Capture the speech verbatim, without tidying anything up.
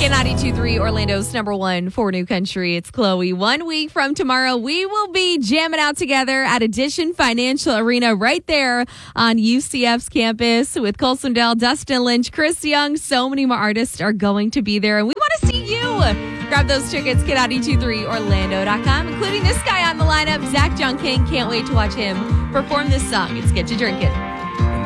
K ninety-two point three, Orlando's number one for New Country. It's Chloe. One week from tomorrow, we will be jamming out together at Addition Financial Arena right there on U C F's campus with Cole Swindell, Dustin Lynch, Chris Young. So many more artists are going to be there, and we want to see you. Grab those tickets, K ninety-two point three Orlando dot com, including this guy on the lineup, Zach John King. Can't wait to watch him perform this song. It's Get You Drinking.